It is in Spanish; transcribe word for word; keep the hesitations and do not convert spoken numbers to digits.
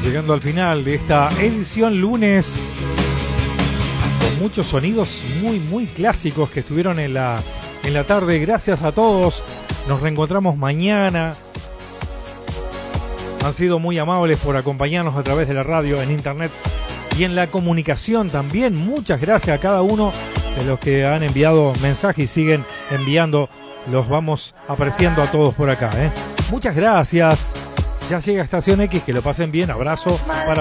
Llegando al final de esta edición lunes, con muchos sonidos muy, muy clásicos que estuvieron en la, en la tarde. Gracias a todos. Nos reencontramos mañana. Han sido muy amables por acompañarnos a través de la radio, en internet y en la comunicación también. Muchas gracias a cada uno de los que han enviado mensajes y siguen enviando. Los vamos apreciando a todos por acá, ¿eh? Muchas gracias. Ya llega Estación X, que lo pasen bien. Abrazo para